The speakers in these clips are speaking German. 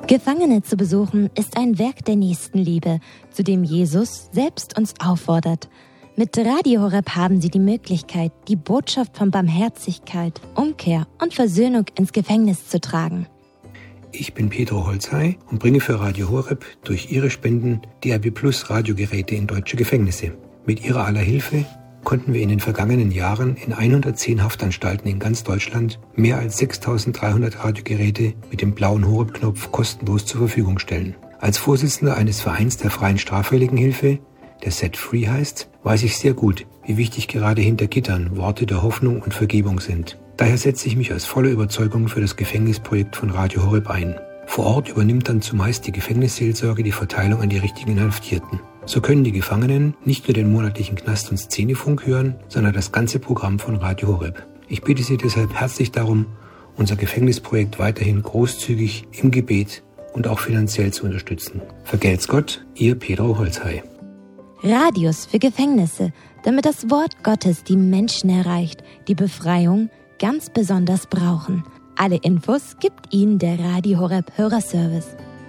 Gefangene zu besuchen ist ein Werk der Nächstenliebe, zu dem Jesus selbst uns auffordert. Mit Radio Horeb haben Sie die Möglichkeit, die Botschaft von Barmherzigkeit, Umkehr und Versöhnung ins Gefängnis zu tragen. Ich bin Pedro Holzhey und bringe für Radio Horeb durch Ihre Spenden DAB+ Radiogeräte in deutsche Gefängnisse. Mit Ihrer aller Hilfe konnten wir in den vergangenen Jahren in 110 Haftanstalten in ganz Deutschland mehr als 6.300 Radiogeräte mit dem blauen Horeb-Knopf kostenlos zur Verfügung stellen. Als Vorsitzender eines Vereins der Freien Straffälligenhilfe, der Set Free heißt, weiß ich sehr gut, wie wichtig gerade hinter Gittern Worte der Hoffnung und Vergebung sind. Daher setze ich mich aus voller Überzeugung für das Gefängnisprojekt von Radio Horeb ein. Vor Ort übernimmt dann zumeist die Gefängnisseelsorge die Verteilung an die richtigen Inhaftierten. So können die Gefangenen nicht nur den monatlichen Knast- und Szenefunk hören, sondern das ganze Programm von Radio Horeb. Ich bitte Sie deshalb herzlich darum, unser Gefängnisprojekt weiterhin großzügig im Gebet und auch finanziell zu unterstützen. Vergelt's Gott, Ihr Pedro Holzhey. Radios für Gefängnisse, damit das Wort Gottes die Menschen erreicht, die Befreiung ganz besonders brauchen. Alle Infos gibt Ihnen der Radio Horeb Hörerservice.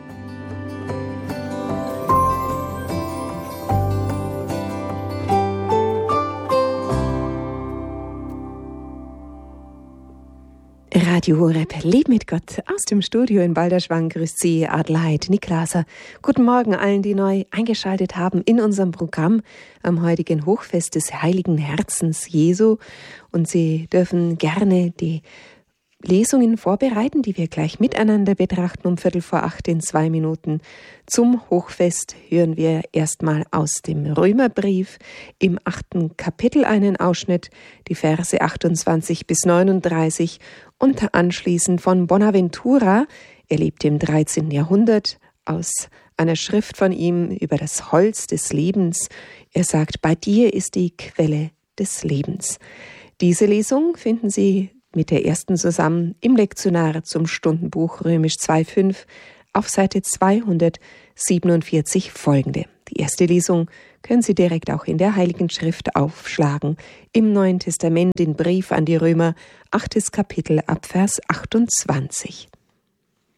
Radio Horeb, Leben mit Gott. Aus dem Studio in Balderschwang grüßt Sie Adelheid Niklaser. Guten Morgen allen, die neu eingeschaltet haben in unserem Programm am heutigen Hochfest des Heiligen Herzens Jesu. Und Sie dürfen gerne die Lesungen vorbereiten, die wir gleich miteinander betrachten um 7:45 in 2 Minuten. Zum Hochfest hören wir erstmal aus dem Römerbrief im 8. Kapitel einen Ausschnitt, die Verse 28 bis 39 und anschließend von Bonaventura, er lebte im 13. Jahrhundert, aus einer Schrift von ihm über das Holz des Lebens. Er sagt, bei dir ist die Quelle des Lebens. Diese Lesung finden Sie mit der ersten zusammen im Lektionar zum Stundenbuch Römisch 2,5 auf Seite 247 folgende. Die erste Lesung können Sie direkt auch in der Heiligen Schrift aufschlagen. Im Neuen Testament den Brief an die Römer, 8. Kapitel ab Vers 28.